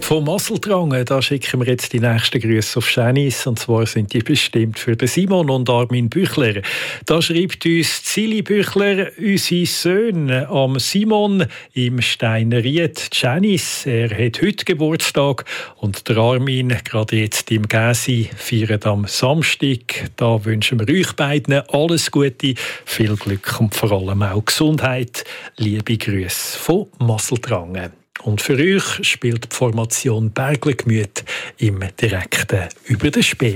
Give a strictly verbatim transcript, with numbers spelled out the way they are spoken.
Vom Masseltrangen, da schicken wir jetzt die nächsten Grüße auf Janice. Und zwar sind die bestimmt für den Simon und Armin Büchler. Da schreibt uns Zili Büchler, unsere Söhne am Simon im Steineried. Janice, er hat heute Geburtstag und der Armin, gerade jetzt im Gäsi, feiert am Samstag. Da wünschen wir euch beiden alles Gute, viel Glück und vor allem auch Gesundheit. Liebe Grüße von Masseltrangen. Und für euch spielt die Formation Bergler Gemüt im direkten Über den Speer.